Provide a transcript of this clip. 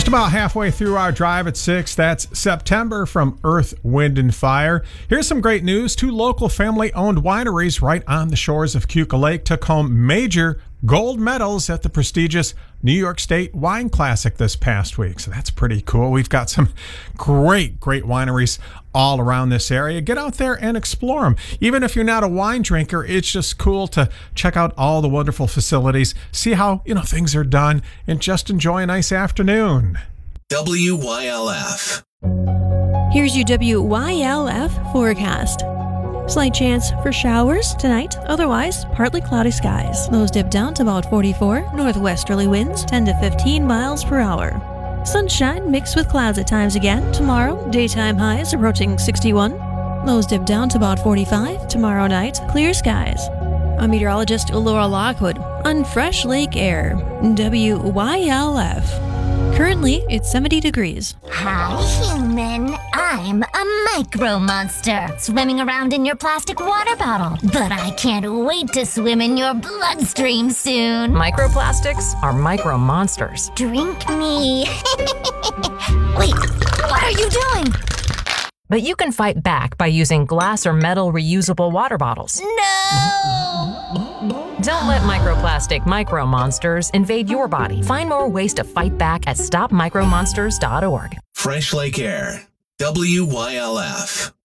Just about halfway through our drive at 6. That's September from Earth, Wind, and Fire. Here's some great news. 2 local family-owned wineries right on the shores of Keuka Lake took home major gold medals at the prestigious New York State Wine Classic this past week. So that's pretty cool. We've got some great wineries all around this area. Get out there and explore them. Even if you're not a wine drinker, it's just cool to check out all the wonderful facilities, see how, things are done, and just enjoy a nice afternoon. WYLF. Here's your WYLF forecast. Slight chance for showers tonight, otherwise partly cloudy skies. Lows dip down to about 44, northwesterly winds 10 to 15 miles per hour. Sunshine mixed with clouds at times again tomorrow, daytime highs approaching 61. Lows dip down to about 45, tomorrow night, clear skies. I'm meteorologist Laura Lockwood on Fresh Lake Air, WYLF. Currently, it's 70 degrees. Hi, human. I'm a micro monster, swimming around in your plastic water bottle. But I can't wait to swim in your bloodstream soon. Microplastics are micro monsters. Drink me. Wait, what are you doing? But you can fight back by using glass or metal reusable water bottles. No! Don't let microplastic micro monsters invade your body. Find more ways to fight back at stopmicromonsters.org. Fresh Lake Air. WYLF.